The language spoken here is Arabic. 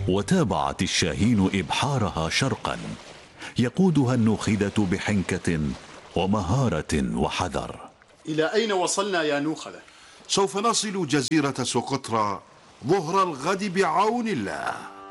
وتابعت الشاهين إبحارها شرقا، يقودها النوخذة بحنكة ومهارة وحذر. إلى أين وصلنا يا نوخذة؟ سوف نصل جزيرة سقطرى ظهر الغد بعون الله.